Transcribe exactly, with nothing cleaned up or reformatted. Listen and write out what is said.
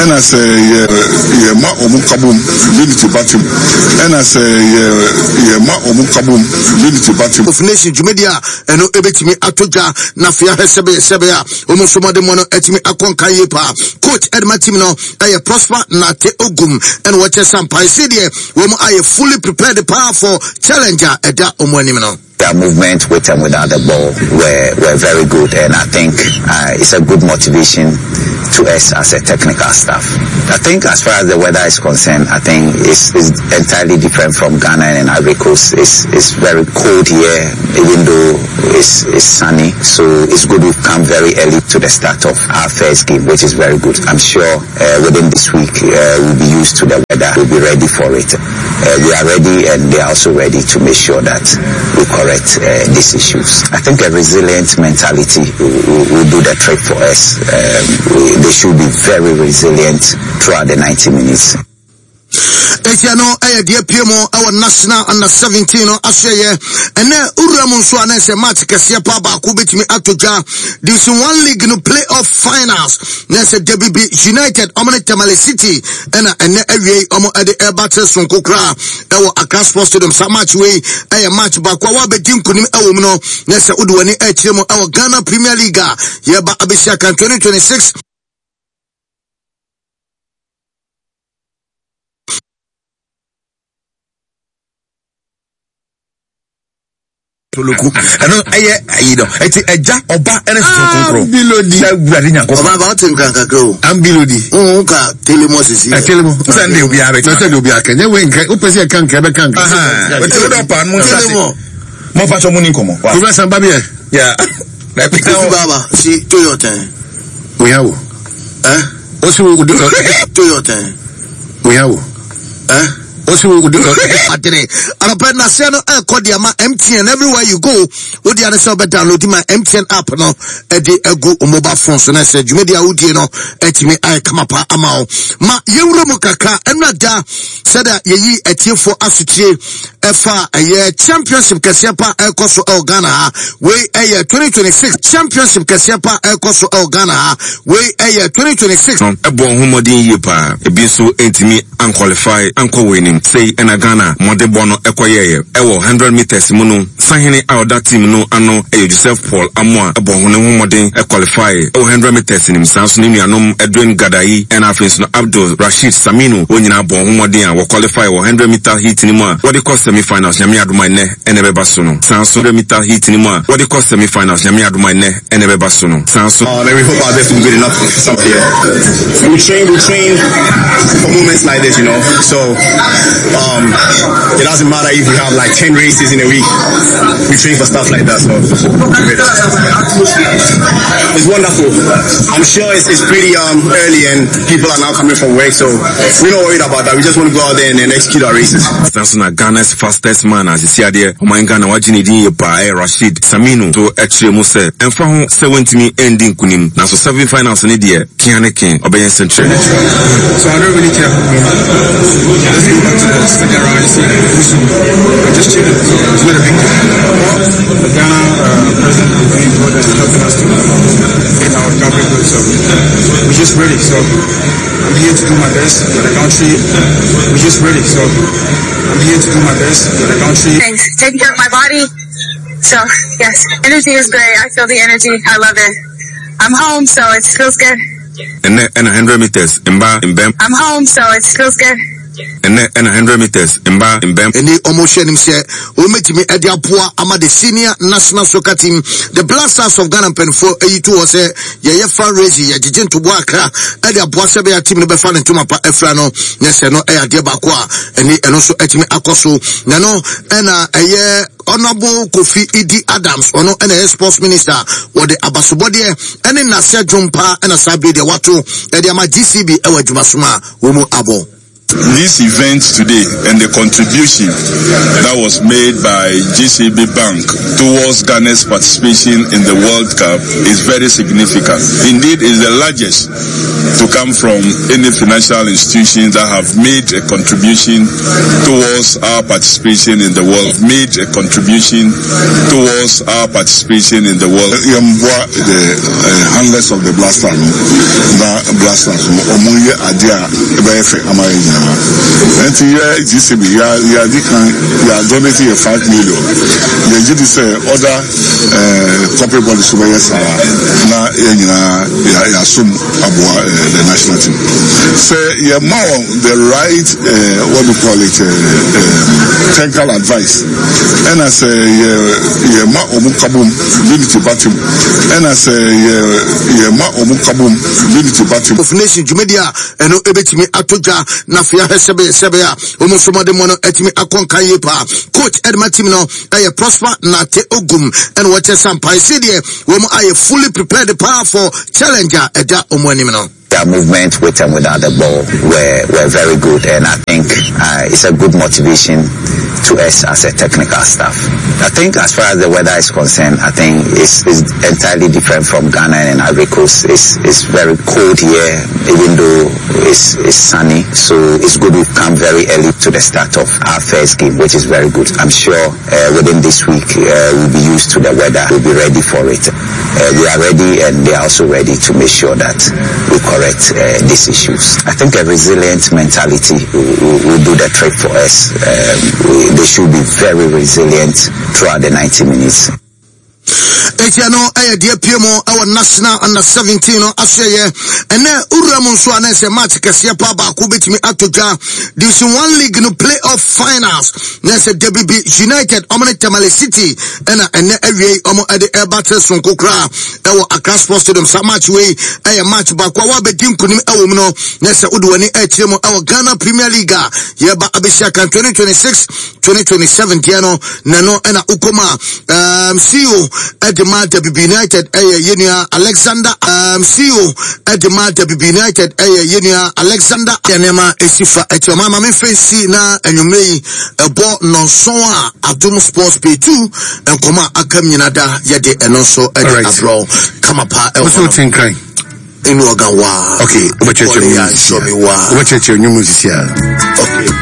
and I say yeah ma omukabum unity batim and I say yeah ma omukabum unity batim of nation Jumedia and no ebetimi atoja na fia hesebe sebe ya omo so mode mono etimi akonka yepa coach Edma team no aye prosper na te ogum and watch sampai sidie we mo aye fully prepared the powerful challenger eda omo anim no. Their movement with and without the ball were, were very good, and I think uh, it's a good motivation to us as a technical staff. I think as far as the weather is concerned, I think it's, it's entirely different from Ghana and Ivory Coast. It's, it's very cold here, even though it's, it's sunny, so it's good we've come very early to the start of our first game, which is very good. I'm sure uh, within this week uh, we'll be used to the weather, we'll be ready for it. Uh, we are ready, and they are also ready to make sure that we correct uh, these issues. I think a resilient mentality will, will, will do the trick for us. Um, we, they should be very resilient throughout the ninety minutes. Etiano aye die piemo our national under seventeen no aseye ene uramu so anese match kese pa ba ko betimi atoja division one league no playoff finals nese D B B United omne Tamale City ena ene awie omo ade ebate sonkokra ewo Accra Sports Stadium sa match we aye match ba kwa wa bedin kunim ewo mu no nese udwani etiemo ewo Ghana Premier League ye ba abesia kan twenty twenty-six Loku ano aye you know eti eja oba ene sokonkro bilodi na wurade nyanko oba ba otin kan kakro am bilodi o ka telemo sisi e telemo sande obi are sande obi aka nye we nka o pese kan ka be kan ka we tell pan mo telemo mo fa so mo ni komo wa ko san ba bi e yeah na pe baba si Toyota we hawo eh o si wo Toyota we hawo eh also we do adere arapena se no e kodi ama M T N everywhere you go wo dia na se be download my M T N app no e de egu mobile phone so na se dwumedi awudie no etimi ai kama pa ama o ma yewuro mu kaka enada se da yeyi etiefo asutie efa eye championship kasepa ekoso el Ghana we eye twenty twenty-six championship kasepa ekoso el Ghana we eye twenty twenty-six ebo homodin yepa ebi so entimi unqualify anko winning say in a Ghana mode bono ekoyeye ewo one hundred meters mu no sahene out that team no ano e Joseph Paul Amwa ebo hone homodin e qualify e one hundred meters nim sanso ni nuanom Edwin Gadai and afins no Abdul Rashid Saminu onyina bo homodin a wo qualify one hundred meter heat ni mu a what they call semi finals nyame adoma ne ene beba so no sanso one hundred meter heat ni mu a what they call semi finals nyame adoma ne ene beba so no sanso uh, we hope our best will be good enough for up here. We train we train for moments like this, you know, so um it doesn't matter if we have like ten races in a week, we train for stuff like that. So it's wonderful. I'm sure it's, it's pretty um early and people are now coming from work, so we're not worried about that. We just want to go out there and, and execute our races. Sanso na Ghana's fastest man as you see there oman Ghana wajini din yepa e Rashid Saminu to extra mu se emfa ho seventy ending kunim na so seven finals ni de kiane ken obeyen central. So I don't really care who wins. Let's go back to the second round and see who's just chill. It's not a big deal. The Ghana uh, president is doing what is helping us to get our recovery good. So we're just ready. So I'm here to do my best for the country. We're just ready. So I'm here to do my best for the country. Thanks. Taking care of my body. So yes, energy is great. I feel the energy. I love it. I'm home, so it feels good. And then and one hundred meters in ba in bem. I'm home, so it feels good. And then and one hundred meters in ba in bem. Any almost him say we met me at the Apua ama the senior national soccer team, the Black Stars of Ghana pen for eighty-two was a ye fundraising ye jijin to work at the Apua Sabia team the fan to mapa efrano yes no e ade bakwa and and also etimi akoso na no and a year Honorable Kofi Idi Adams, ono N A Sports Minister, or the Abasobodi, and in Nasia Jumpa and a Sabri de Watu, and the Ama G C B Ewa Jumasuma, Wumu Abo. This event today and the contribution that was made by G C B Bank towards Ghana's participation in the World Cup is very significant. Indeed, it's the largest to come from any financial institution that have made a contribution towards our participation in the world. Made a contribution towards our participation in the world. The uh, handlers of the Black Stars, Ghana Blasters ọmọ yẹ adé a ẹbẹ yẹ fẹ ama yẹ nyinaa ẹnti yẹ G C B yà yà di kan yà donate yẹ five million yẹ gyi di sẹ other corporate bodies wọ yẹ saa na yẹ nyinaa yà yà som aboa the national team sẹ yẹ ma ọ the right uh, what do you call it uh, uh, technical advice ẹna sẹ yẹ yẹ ma ọmọ kabom unity batim ẹna sẹ yẹ yẹ ma ọmọ kabom unity batim. Of nation Jumedia eno ebetimi atoja na fia hesebe sebe ya omo somode mono etimi akonka yepa coach Edma team no aye prosper na te ogum and what sampai sidie womo aye fully prepared the power for challenger eda omo anim no. Their movement with and without the ball were, were very good, and I think uh, it's a good motivation to us as a technical staff. I think as far as the weather is concerned, I think it's, it's entirely different from Ghana and Ivory Coast. It's, it's very cold here, even though it's, it's sunny, so it's good we've come very early to the start of our first game, which is very good. I'm sure uh, within this week uh, we'll be used to the weather, we'll be ready for it. Uh, we are ready, and they are also ready to make sure that we correct Uh, these issues. I think a resilient mentality will, will, will do the trick for us. Um, we, they should be very resilient throughout the ninety minutes. Etiano aye die piemo our national under seventeen no aseye ene uramu so anese match kese pa ba ko betimi atoja division one league no playoff finals nese D B B United omne Tamale City ena ene awie omo ade e battle sonko kra e wo Accra Sports Stadium sa match we aye match ba kwa wa bedin kunim e wo no nese udwani e tiemo e wo Ghana Premier League ye ba abisia kan twenty twenty-six twenty twenty-seven tiano nano ena ukoma um C E O Edema W B United aye yenia Alexander um C E O Edema W B United aye yenia Alexander Yanema esifa eti mama me face na enwumei ebo nonson a Adum Sports Pay two enkoma akam nyinada yede eno so ede abro kama pa e wo tin kan inu oga wa okay oba cheche wa oba cheche nyumu sisia okay